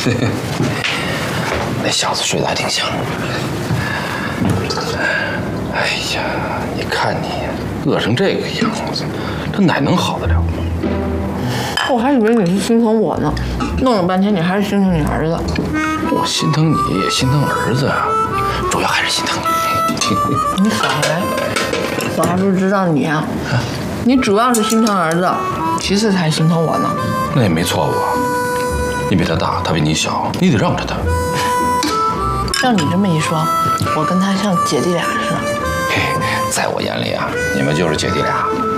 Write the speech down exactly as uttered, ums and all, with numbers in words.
那小子睡得还挺香。哎呀，你看你饿成这个样子，这哪能好得了？ 我还以为你是心疼我呢，弄了半天你还是心疼你儿子。 我心疼你也心疼儿子啊，主要还是心疼你。 你少来，我还不知道你啊。你主要是心疼儿子，其次才心疼我呢。 那也没错误啊，你比他大，他比你小，你得让着他。 照你这么一说，我跟他像姐弟俩似的。 嘿，在我眼里啊，你们就是姐弟俩。